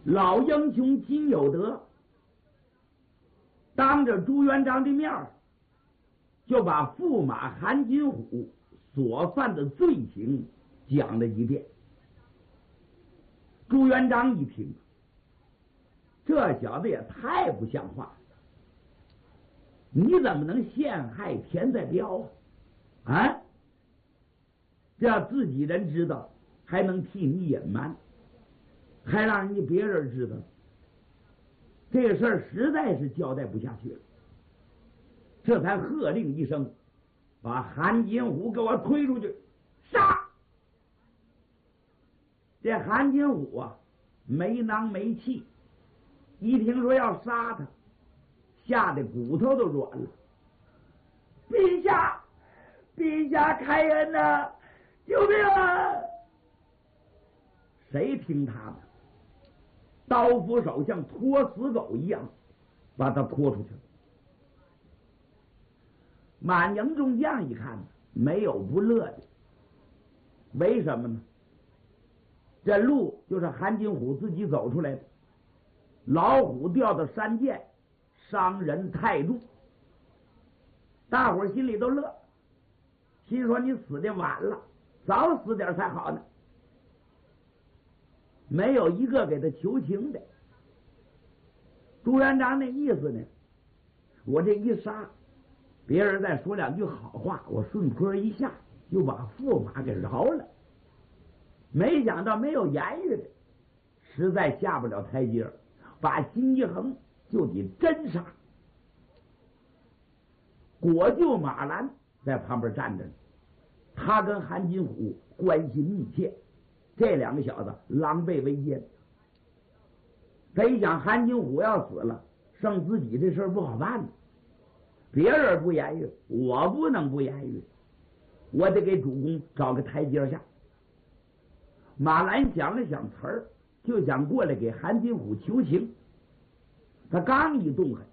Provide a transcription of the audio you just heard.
老英雄金有德当着朱元璋的面儿，就把驸马韩金虎所犯的罪行讲了一遍。朱元璋一听，这小子也太不像话了，你怎么能陷害田在彪啊？这要自己人知道，还能替你隐瞒，还让人家别人知道，这个事儿实在是交代不下去了。这才喝令一声，把韩金虎给我推出去，杀！这韩金虎啊，没囊没气，一听说要杀他，吓得骨头都软了。陛下，陛下开恩呐！救命啊！谁听他的？刀斧手像拖死狗一样把他拖出去了。满营众将一看，没有不乐的。为什么呢？这路就是韩金虎自己走出来的，老虎掉到山涧，伤人太重。大伙儿心里都乐，心说你死的晚了，早死点才好呢。没有一个给他求情的。朱元璋那意思呢，我这一杀，别人再说两句好话，我顺坡一下就把驸马给饶了。没想到没有言语的，实在下不了台阶，把心一横就得真杀。果舅马兰在旁边站着，他跟韩金虎关系密切，这两个小子狼狈为奸。他一想韩金虎要死了，剩自己这事儿不好办呢。别人不言语，我不能不言语，我得给主公找个台阶下。马兰想了想词儿，就想过来给韩金虎求情。他刚一动狠，